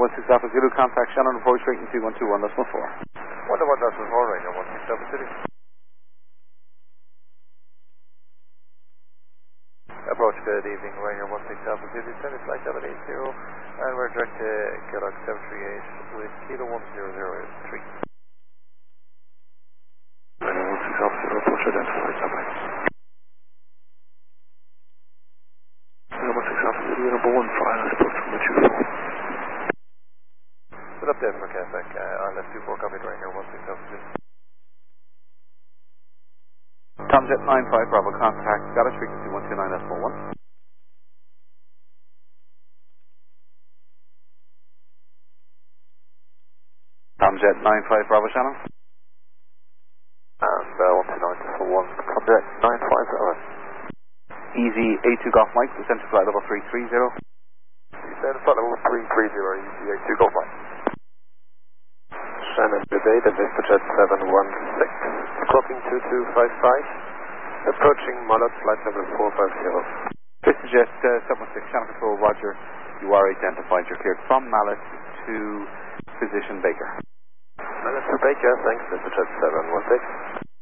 16 Alpha Zulu, contact Shannon, approach frequency 121.4. 121.4, Ranger 16 Alpha Zulu. Approach, good evening, Ranger 16 Alpha Zulu, send flight 780, and we're direct to Kellogg 738 with Kilo 1003. Ranger 16 Alpha Zulu, approach identified, subway. Ranger 16 Alpha Zulu, number 1 file, I spoke from the 24. Good update for Quebec, ILS 24, copy to Ranger 16 Alpha Zulu. Tomjet 95 Bravo, contact Scottish frequency 129.41. Tomjet 95 Bravo, Shannon. And 129.41, Tomjet 950. Easy A2 Golf Mike, descent to flight level 330. Descent flight level 330, Easy A2 Golf Mike. Shannon, good day, the VistaJet 716, clocking 2255, approaching Malot, flight number 450. VistaJet 716, Shannon Control, Roger. You are identified. You're cleared from Mallet to position Baker. Mallet to Baker, thanks, VistaJet 716.